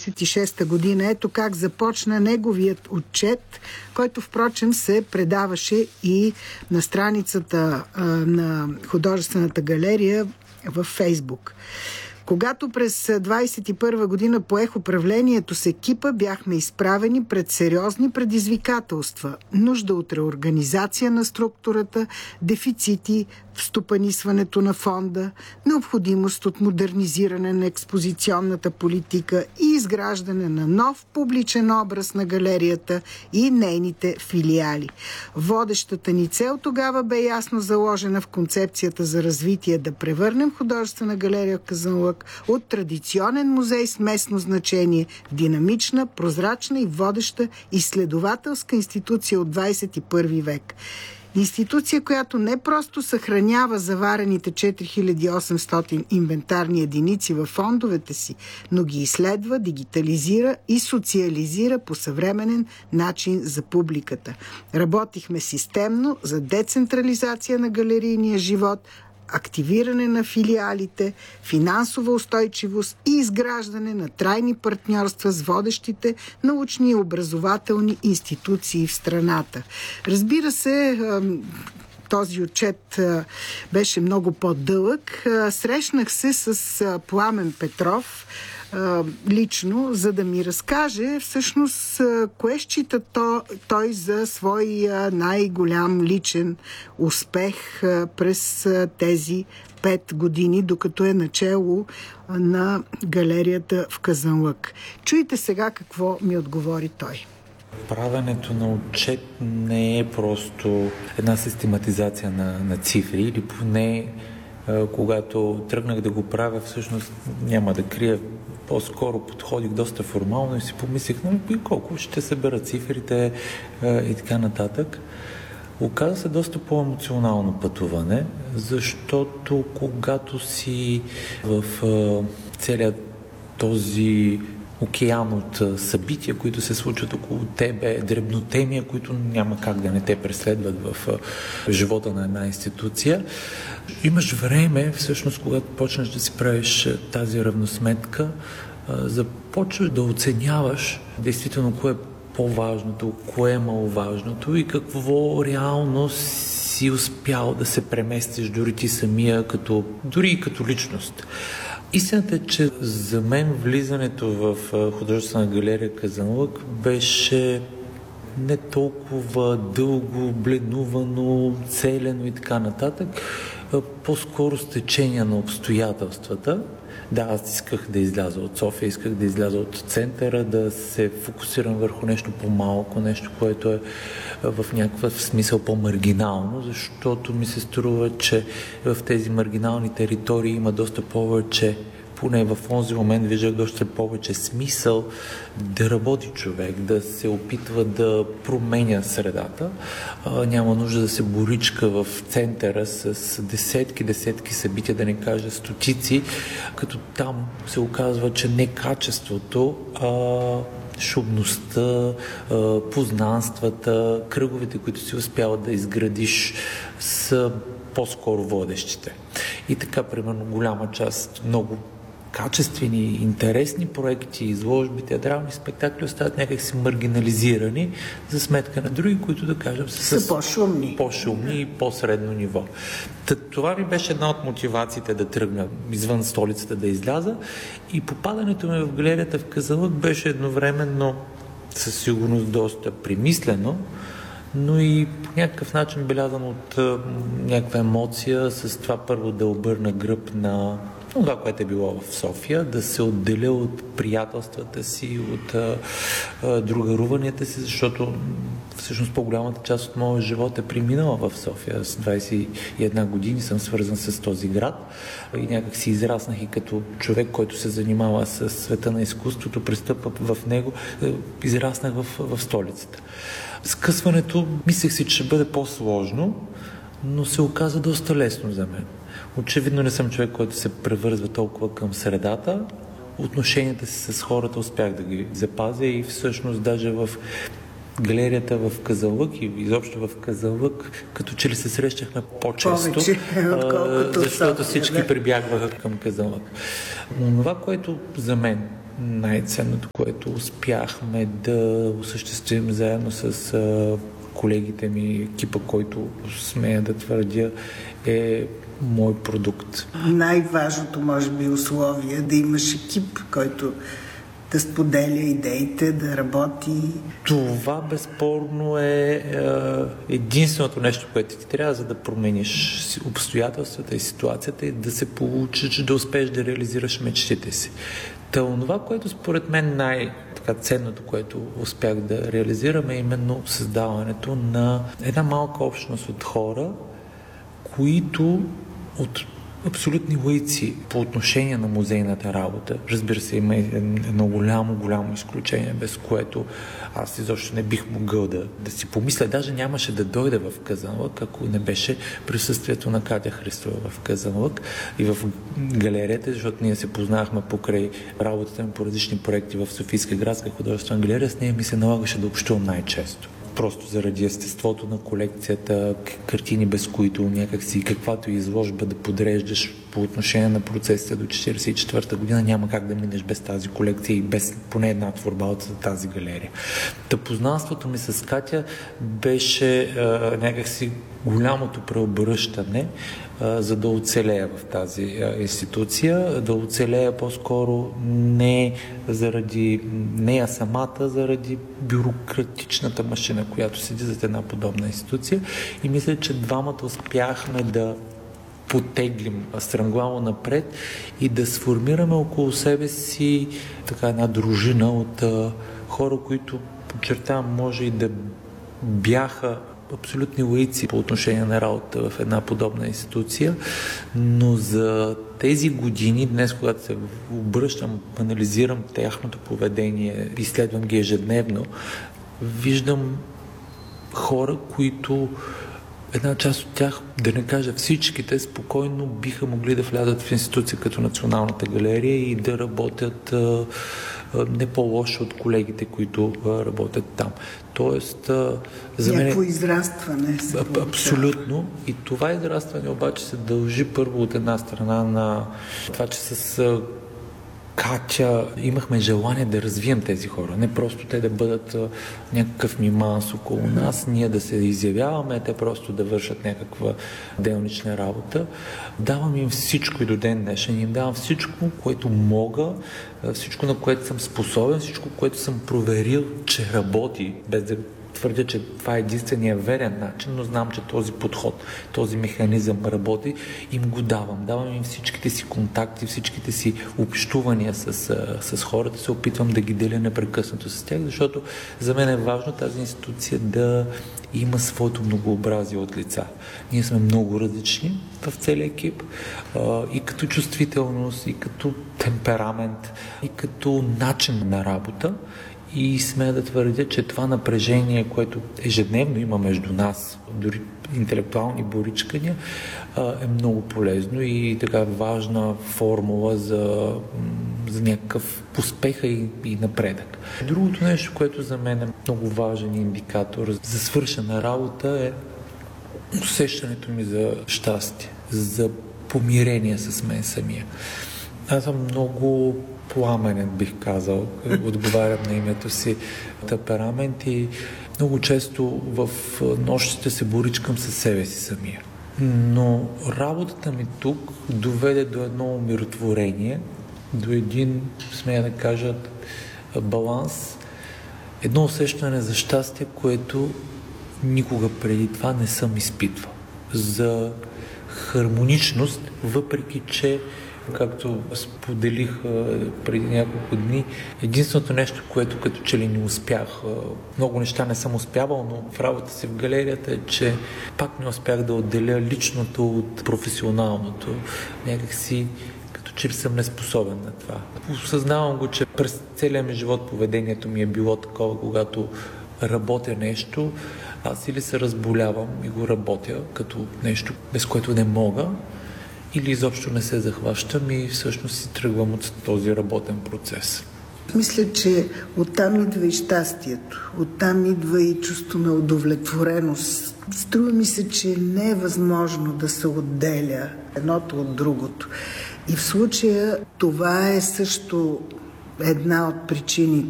1946 година. Ето как започна неговият отчет, който впрочем се предаваше и на страницата на художествената галерия във Фейсбук. Когато през 1921 година поех управлението с екипа, бяхме изправени пред сериозни предизвикателства. Нужда от реорганизация на структурата, дефицити в стопанисването на фонда, необходимост от модернизиране на експозиционната политика и изграждане на нов публичен образ на галерията и нейните филиали. Водещата ни цел тогава бе ясно заложена в концепцията за развитие да превърнем художествена галерия Казанлък от традиционен музей с местно значение в динамична, прозрачна и водеща изследователска институция от 21 век. Институция, която не просто съхранява заварените 4800 инвентарни единици във фондовете си, но ги изследва, дигитализира и социализира по съвременен начин за публиката. Работихме системно за децентрализация на галерийния живот, активиране на филиалите, финансова устойчивост и изграждане на трайни партньорства с водещите научни и образователни институции в страната. Разбира се, този отчет беше много по-дълъг. Срещнах се с Пламен Петров лично, за да ми разкаже всъщност кое счита той за свой най-голям личен успех през тези 5 години, докато е начело на галерията в Казанлък. Чуйте сега какво ми отговори той. Правенето на отчет не е просто една систематизация на цифри, или поне когато тръгнах да го правя, всъщност няма да крия, по-скоро подходих доста формално и си помислих, колко ще събера цифрите и така нататък. Оказа се доста по-емоционално пътуване, защото когато си в целият този океан от събития, които се случват около тебе, дребнотемия, които няма как да не те преследват в живота на една институция. Имаш време, всъщност, когато почнеш да си правиш тази равносметка, започваш да оценяваш действително кое е по-важното, кое е маловажното и какво реално си успял да се преместиш дори ти самия, дори и като личност. Истината е, че за мен влизането в художествена галерия Казанлък беше не толкова дълго, бленувано, целено и така нататък, по-скоро с течение на обстоятелствата. Да, аз исках да изляза от София, исках да изляза от центъра, да се фокусирам върху нещо по-малко, нещо, което е в някакъв смисъл по-маргинално, защото ми се струва, че в тези маргинални територии има доста повече, поне в онзи момент виждах доста повече смисъл да работи човек, да се опитва да променя средата. Няма нужда да се боричка в центъра с десетки събития, да не кажа стотици, като там се оказва, че не качеството, шумността, познанствата, кръговете, които си успял да изградиш, са по-скоро водещите. И така, примерно, голяма част, много качествени, интересни проекти, изложби, театрални спектакли остават някакси маргинализирани за сметка на други, които, да кажем, са по-шумни и по-средно ниво. Това ми беше една от мотивациите да тръгна извън столицата, да изляза, и попадането ми в галерията в Казанлък беше едновременно със сигурност доста примислено, но и по някакъв начин белязано от някаква емоция, с това първо да обърна гръб на това, което е било в София, да се отделя от приятелствата си, от другаруванията си, защото всъщност по-голямата част от моя живот е преминала в София. С 21 години съм свързан с този град и някак си израснах и като човек, който се занимава с света на изкуството, пристъпва в него, израснах в столицата. Скъсването, мислех си, че ще бъде по-сложно, но се оказа доста лесно за мен. Очевидно не съм човек, който се превързва толкова към средата. Отношенията си с хората успях да ги запазя и всъщност даже в галерията в Казанлък и изобщо в Казанлък, като че ли се срещахме по-често, защото всички прибягваха към Казанлък. Но това, което за мен най-ценното, което успяхме да осъществим заедно с колегите ми, екипа, който смея да твърдя е мой продукт. Най-важното, може би, условие да имаш екип, който да споделя идеите, да работи. Това безспорно е единственото нещо, което ти трябва, за да промениш обстоятелствата и ситуацията и да се получиш, да успееш да реализираш мечтите си. Това, което според мен най-ценното, което успях да реализирам, е именно създаването на една малка общност от хора, които от абсолютни лаици по отношение на музейната работа. Разбира се, има едно голямо изключение, без което аз изобщо не бих могъл да си помисля. Даже нямаше да дойда в Казанлък, ако не беше присъствието на Катя Христова в Казанлък и в галерията, защото ние се познахме покрай работата ми по различни проекти в Софийска градска художествена галерия. С нея ми се налагаше да общувам най-често. Просто заради естеството на колекцията, картини, без които някакси каквато изложба да подреждаш по отношение на процесите до 1944 година, няма как да минеш без тази колекция и без поне една творба от тази галерия. Познанството ми с Катя беше някакси голямото преобръщане, за да оцелея в тази институция, да оцелея по-скоро не заради нея самата, заради бюрократичната машина, която седи зад една подобна институция. И мисля, че двамата успяхме да потеглим стремглаво напред и да сформираме около себе си така една дружина от хора, които, подчертавам, може и да бяха абсолютни лаици по отношение на работа в една подобна институция, но за тези години, днес, когато се обръщам, анализирам тяхното поведение, изследвам ги ежедневно, виждам хора, които една част от тях, да не кажа всичките, спокойно биха могли да влязат в институция като Националната галерия и да работят не по-лошо от колегите, които работят там. Тоест, за мен... Някакво израстване. Абсолютно. И това израстване обаче се дължи първо от една страна на това, че с Катя имахме желание да развием тези хора. Не просто те да бъдат някакъв миманс около нас, ние да се изявяваме, те просто да вършат някаква делнична работа. Давам им всичко и до ден днешен. Им давам всичко, което мога, всичко, на което съм способен, всичко, което съм проверил, че работи, без да твърдя, че това е единствения верен начин, но знам, че този подход, този механизъм работи, им го давам. Давам им всичките си контакти, всичките си общувания с хората, се опитвам да ги деля непрекъснато с тях, защото за мен е важно тази институция да има своето многообразие от лица. Ние сме много различни в целия екип и като чувствителност, и като темперамент, и като начин на работа. И смея да твърдя, че това напрежение, което ежедневно има между нас, дори интелектуални боричкания, е много полезно и така важна формула за някакъв успех и напредък. Другото нещо, което за мен е много важен индикатор за свършена работа, е усещането ми за щастие, за помирение с мен самия. Аз съм много пламенен, бих казал, отговарям на името си, темперамент и много често в нощите се боричкам със себе си самия. Но работата ми тук доведе до едно умиротворение, до един, смея да кажа, баланс, едно усещане за щастие, което никога преди това не съм изпитвал. За хармоничност, въпреки че, както споделих преди няколко дни, единственото нещо, което като че ли не успях, много неща не съм успявал, но в работа си в галерията е, че пак не успях да отделя личното от професионалното. Някак си като че ли съм неспособен на това. Осъзнавам го, че през целия ми живот поведението ми е било такова, когато работя нещо, аз или се разболявам и го работя като нещо, без което не мога, или изобщо не се захващам и всъщност си тръгвам от този работен процес. Мисля, че оттам идва и щастието, оттам идва и чувство на удовлетвореност. Струва ми се, че не е възможно да се отделя едното от другото. И в случая това е също една от причините.